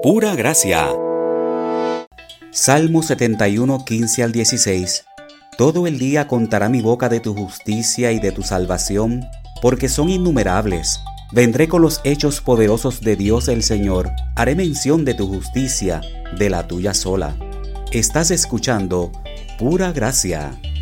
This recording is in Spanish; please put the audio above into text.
Pura gracia. Salmo 71, 15 al 16. Todo el día contará mi boca de tu justicia y de tu salvación, porque son innumerables. Vendré con los hechos poderosos de Dios el Señor. Haré mención de tu justicia, de la tuya sola. Estás escuchando Pura Gracia.